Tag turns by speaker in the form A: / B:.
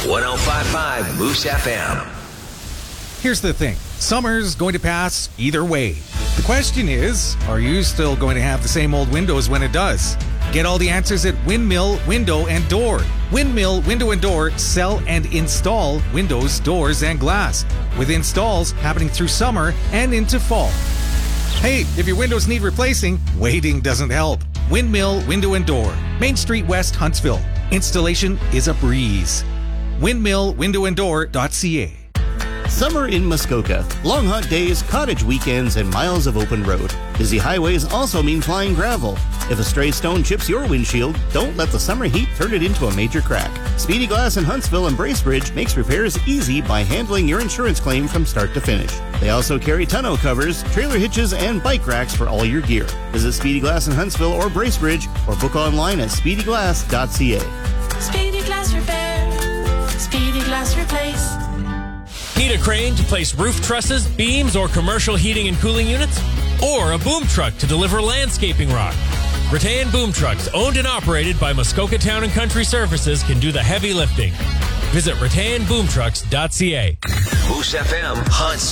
A: 105.5 Moose FM.
B: Here's the thing. Summer's going to pass either way. The question is, are you still going to have the same old windows when it does? Get all the answers at Windmill Window and Door. Windmill Window and Door sell and install windows, doors, and glass, with installs happening through summer and into fall. Hey, if your windows need replacing, waiting doesn't help. Windmill Window and Door, Main Street West, Huntsville. Installation is a breeze. windmillwindowanddoor.ca.
C: Summer in Muskoka. Long hot days, cottage weekends, and miles of open road. Busy highways also mean flying gravel. If a stray stone chips your windshield, don't let the summer heat turn it into a major crack. Speedy Glass in Huntsville and Bracebridge makes repairs easy by handling your insurance claim from start to finish. They also carry tonneau covers, trailer hitches, and bike racks for all your gear. Visit Speedy Glass in Huntsville or Bracebridge or book online at speedyglass.ca.
D: Speedy Glass Repair. Speedy Glass Replace.
E: Need a crane to place roof trusses, beams, or commercial heating and cooling units? Or a boom truck to deliver landscaping rock? Rattan Boom Trucks, owned and operated by Muskoka Town and Country Services, can do the heavy lifting. Visit rattanboomtrucks.ca.
A: Moose FM, Hunt's